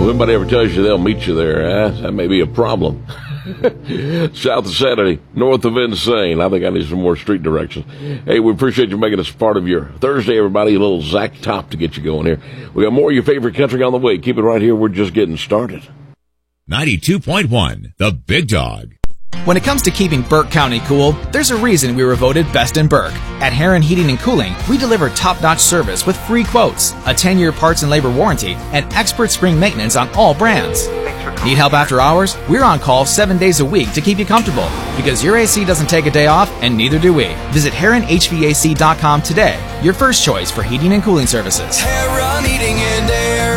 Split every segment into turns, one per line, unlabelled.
Well, if anybody ever tells you they'll meet you there, that may be a problem. South of Saturday, north of Insane. I think I need some more street directions. Hey, we appreciate you making us part of your Thursday, everybody. A little Zach Top to get you going here. We got more of your favorite country on the way. Keep it right here. We're just getting started.
92.1, The Big Dog.
When it comes to keeping Burke County cool, there's a reason we were voted best in Burke. At Heron Heating and Cooling, we deliver top-notch service with free quotes, a 10-year parts and labor warranty, and expert spring maintenance on all brands. Need help after hours? We're on call 7 days a week to keep you comfortable, because your AC doesn't take a day off, and neither do we. Visit HeronHVAC.com today, your first choice for heating and cooling services.
Heron Heating and Air,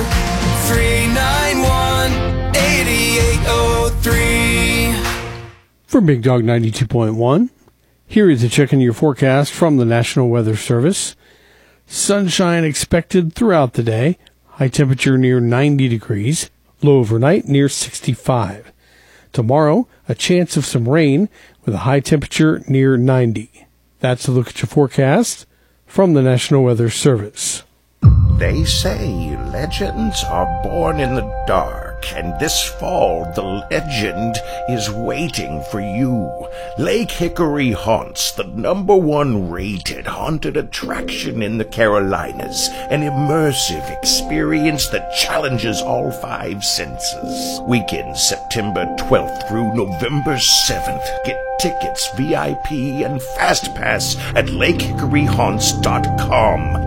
391-8803.
For Big Dog 92.1, here is a check in your forecast from the National Weather Service. Sunshine expected throughout the day. High temperature near 90 degrees. Low overnight near 65. Tomorrow, a chance of some rain with a high temperature near 90. That's a look at your forecast from the National Weather Service.
They say legends are born in the dark, and this fall the legend is waiting for you. Lake Hickory Haunts, the #1 rated haunted attraction in the Carolinas, an immersive experience that challenges all 5 senses. Weekend September 12th through November 7th. Get tickets, VIP, and Fast Pass at LakeHickoryHaunts.com.